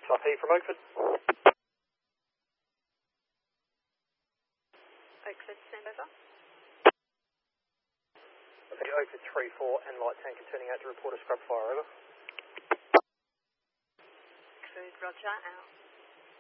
Type E from Oakford. Oakford, stand over. Okay, Oakford 3-4 and light tanker turning out to report a scrub fire, over. Oakford, roger, out.